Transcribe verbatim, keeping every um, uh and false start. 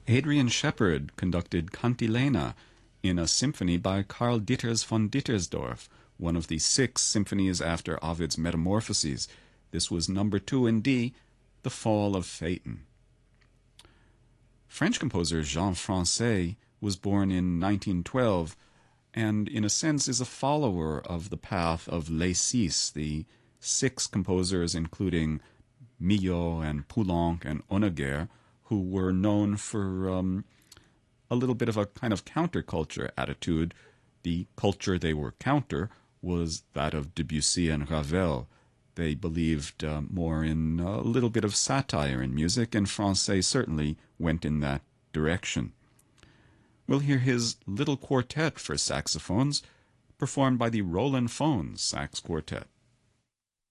Adrian Shepard conducted Cantilena in a symphony by Karl Ditters von Dittersdorf, one of the six symphonies after Ovid's Metamorphoses. This was number two in D, The Fall of Phaeton. French composer Jean Francais was born in nineteen twelve and in a sense is a follower of the path of Les Six, the six composers including Milhaud and Poulenc and Honegger, who were known for um, a little bit of a kind of counterculture attitude. The culture they were counter was that of Debussy and Ravel. They believed uh, more in a little bit of satire in music, and Francais certainly went in that direction. We'll hear his Little Quartet for saxophones, performed by the Roland Fons Sax Quartet.